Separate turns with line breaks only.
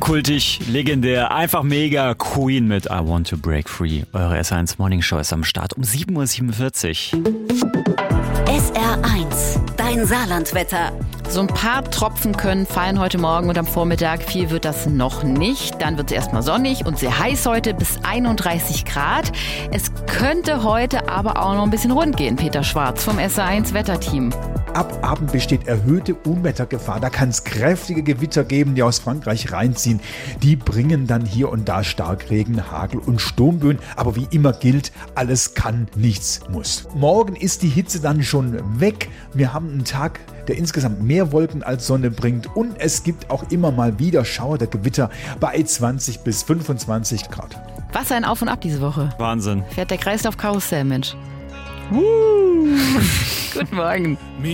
kultig, legendär, einfach mega. Queen mit I Want to Break Free. Eure SR1 Morning Show ist am Start um 7:47 Uhr.
SR1, dein Saarlandwetter.
So ein paar Tropfen können fallen heute Morgen und am Vormittag. Viel wird das noch nicht. Dann wird es erstmal sonnig und sehr heiß heute, bis 31 Grad. Es könnte heute aber auch noch ein bisschen rund gehen. Peter Schwarz vom SR1 Wetterteam.
Ab Abend besteht erhöhte Unwettergefahr. Da kann es kräftige Gewitter geben, die aus Frankreich reinziehen. Die bringen dann hier und da Starkregen, Hagel und Sturmböen. Aber wie immer gilt, alles kann, nichts muss. Morgen ist die Hitze dann schon weg. Wir haben einen Tag, der insgesamt mehr Wolken als Sonne bringt. Und es gibt auch immer mal wieder Schauer der Gewitter bei 20 bis 25 Grad.
Was ein Auf und Ab diese Woche.
Wahnsinn.
Fährt der Kreislauf Karussell, Mensch. Guten Morgen.